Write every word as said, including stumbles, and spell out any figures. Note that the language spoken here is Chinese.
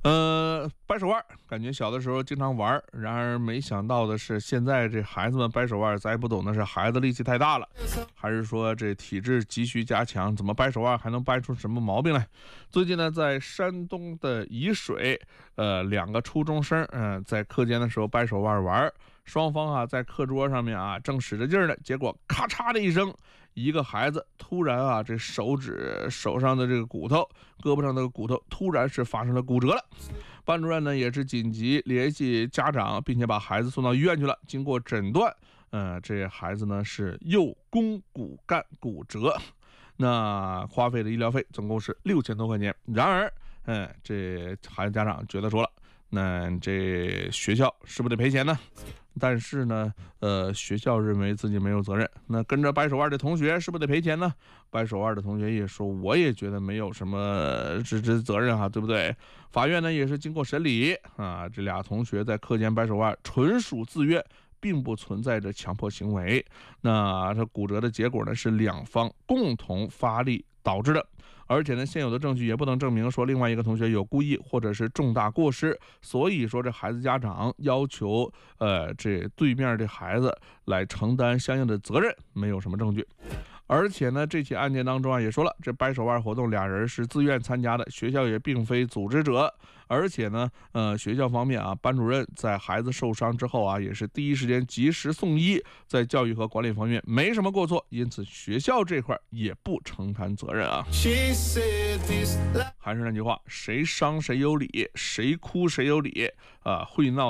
呃，掰手腕，感觉小的时候经常玩，然而没想到的是，现在这孩子们掰手腕，咱也不懂的是孩子力气太大了，还是说这体质急需加强？怎么掰手腕还能掰出什么毛病来？最近呢，在山东的沂水，呃，两个初中生，嗯、呃，在课间的时候掰手腕玩，双方啊在课桌上面啊正使着劲儿呢，结果咔嚓的一声。一个孩子突然啊，这手指手上的这个骨头，胳膊上的骨头突然是发生了骨折了。班主任呢也是紧急联系家长，并且把孩子送到医院去了。经过诊断，呃，这孩子呢是右肱骨干骨折，那花费的医疗费总共是六千多块钱。然而，嗯、呃，这孩子家长觉得说了，那这学校是不是得赔钱呢？但是呢，呃，学校认为自己没有责任。那跟着掰手腕的同学是不是得赔钱呢？掰手腕的同学也说，我也觉得没有什么这这责任哈，对不对？法院呢也是经过审理啊，这俩同学在课间掰手腕纯属自愿，并不存在着强迫行为。那这骨折的结果呢是两方共同发力导致的，而且呢，现有的证据也不能证明说另外一个同学有故意或者是重大过失，所以说这孩子家长要求呃这对面这孩子来承担相应的责任，没有什么证据。而且呢，这起案件当中啊，也说了，这掰手腕活动俩人是自愿参加的，学校也并非组织者。而且呢，呃，学校方面啊，班主任在孩子受伤之后啊，也是第一时间及时送医，在教育和管理方面没什么过错，因此学校这块也不承担责任啊。还是那句话，谁伤谁有理，谁哭谁有理啊，会闹。